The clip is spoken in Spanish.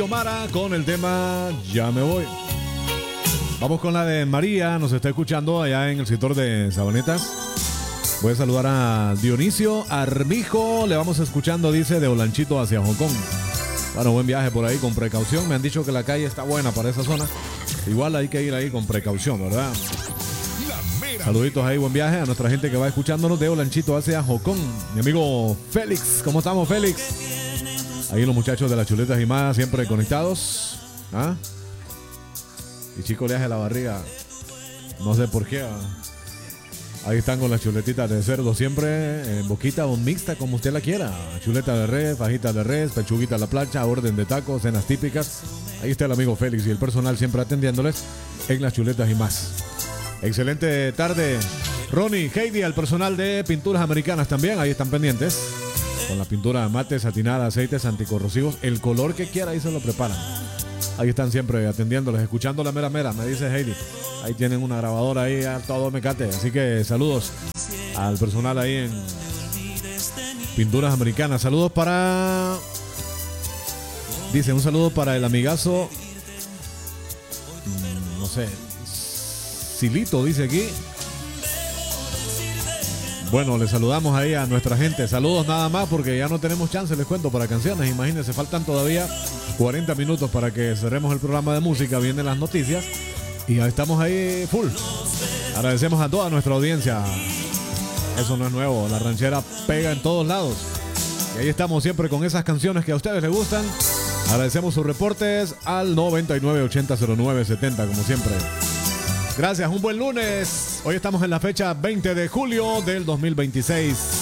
Mara con el tema Ya me voy. Vamos con la de María, nos está escuchando allá en el sector de Sabanetas. Voy a saludar a Dionisio Armijo, le vamos escuchando, dice, de Olanchito hacia Jocón. Bueno, buen viaje por ahí, con precaución. Me han dicho que la calle está buena para esa zona. Igual hay que ir ahí con precaución, ¿verdad? Saluditos ahí, buen viaje a nuestra gente que va escuchándonos de Olanchito hacia Jocón. Mi amigo Félix, ¿cómo estamos, Félix? Ahí los muchachos de las chuletas y más siempre conectados. ¿Ah? Y Chico le hace la barriga. No sé por qué. Ahí están con las chuletitas de cerdo siempre en boquita o mixta como usted la quiera. Chuleta de res, fajita de res, pechuguita a la plancha, orden de tacos, cenas típicas. Ahí está el amigo Félix y el personal siempre atendiéndoles en las chuletas y más. Excelente tarde. Ronnie, Heidi, al personal de Pinturas Americanas también. Ahí están pendientes. Con la pintura mate, satinada, aceites anticorrosivos, el color que quiera, ahí se lo preparan. Ahí están siempre atendiéndoles, escuchando la mera mera, me dice Heidi. Ahí tienen una grabadora ahí a todo mecate. Así que saludos al personal ahí en Pinturas Americanas. Saludos para... Dice, un saludo para el amigazo... No sé... Silito, dice aquí. Bueno, le saludamos ahí a nuestra gente. Saludos nada más porque ya no tenemos chance, les cuento, para canciones. Imagínense, faltan todavía 40 minutos para que cerremos el programa de música. Vienen las noticias y ya estamos ahí full. Agradecemos a toda nuestra audiencia. Eso no es nuevo, la ranchera pega en todos lados. Y ahí estamos siempre con esas canciones que a ustedes les gustan. Agradecemos sus reportes al 99800970, como siempre. Gracias, un buen lunes. Hoy estamos en la fecha 20 de julio del 2026.